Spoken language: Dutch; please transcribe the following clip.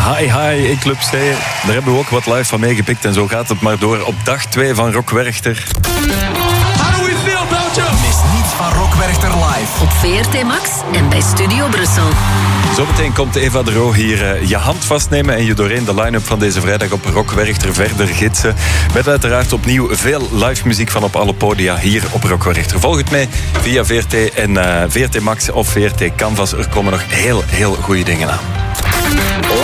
Hi Hi in Club C. Daar hebben we ook wat live van meegepikt. En zo gaat het maar door op dag 2 van Rock Werchter. How do we feel, Belgium? Mis niets van Rock Werchter live. Op VRT Max en bij Studio Brussel. Zometeen komt Eva de Roo hier je hand vastnemen en je doorheen de line-up van deze vrijdag op Rock Werchter verder gidsen. Met uiteraard opnieuw veel live muziek van op alle podia hier op Rock Werchter. Volg het mee via VRT en VRT Max of VRT Canvas. Er komen nog heel goede dingen aan.